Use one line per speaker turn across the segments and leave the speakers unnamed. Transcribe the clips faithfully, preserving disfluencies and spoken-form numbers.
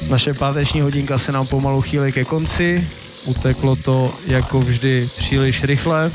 Naše páteční hodinka se nám pomalu chýlí ke konci. Uteklo to jako vždy příliš rychle.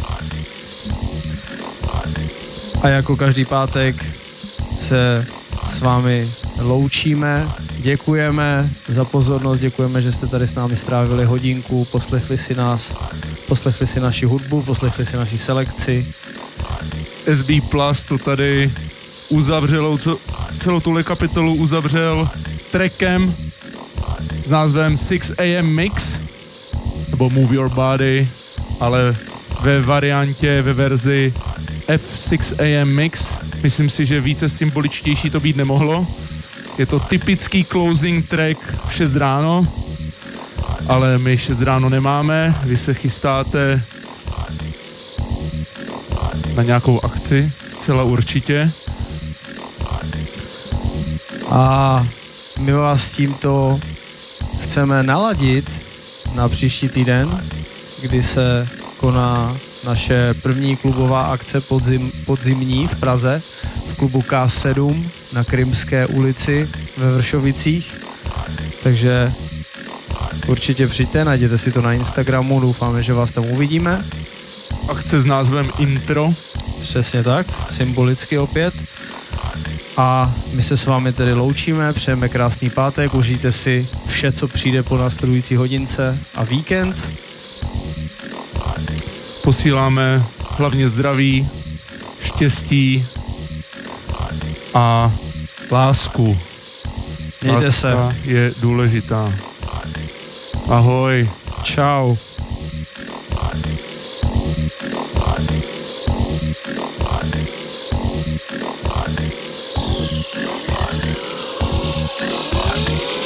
A jako každý pátek se s vámi loučíme. Děkujeme za pozornost, děkujeme, že jste tady s námi strávili hodinku, poslechli si nás, poslechli si naši hudbu, poslechli si naši selekci.
S B Plus to tady uzavřelo, celou tuhle kapitolu uzavřel trackem s názvem six a m Mix, nebo Move Your Body, ale ve variantě, ve verzi F six a m Mix. Myslím si, že více symboličtější to být nemohlo. Je to typický closing track v šest ráno, ale my šest ráno nemáme. Vy se chystáte na nějakou akci, zcela určitě.
A my vás tímto chceme naladit na příští týden, kdy se koná naše první klubová akce podzim, podzimní v Praze v klubu K sedm na Krymské ulici ve Vršovicích. Takže určitě přijďte, najděte si to na Instagramu, doufáme, že vás tam uvidíme.
Akce s názvem Intro.
Přesně tak, symbolicky opět. A my se s vámi tedy loučíme, přejeme krásný pátek, užijte si vše, co přijde po následující hodince a víkend.
Posíláme hlavně zdraví, štěstí a lásku.
Mějte
Láska
se.
je důležitá. Ahoj.
Čau.